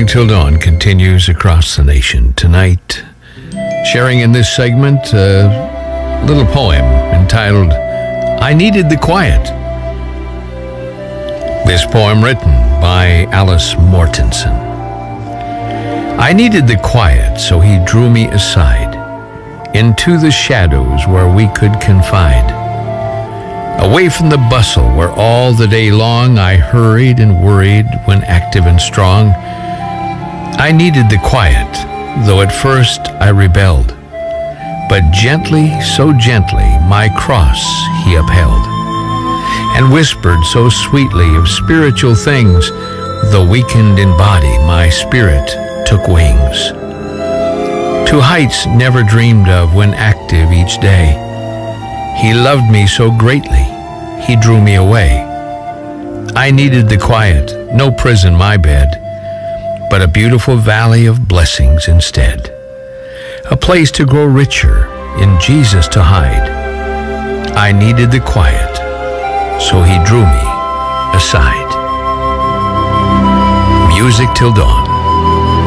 Till Dawn continues across the nation. Tonight, sharing in this segment a little poem entitled, I Needed the Quiet. This poem written by Alice Mortensen. I needed the quiet, so he drew me aside into the shadows where we could confide. Away from the bustle where all the day long I hurried and worried when active and strong. I needed the quiet, though at first I rebelled. But gently, so gently, my cross he upheld, and whispered so sweetly of spiritual things, though weakened in body, my spirit took wings. To heights never dreamed of when active each day. He loved me so greatly, he drew me away. I needed the quiet, no prison my bed, but a beautiful valley of blessings instead. A place to grow richer, in Jesus to hide. I needed the quiet, so he drew me aside. Music till dawn.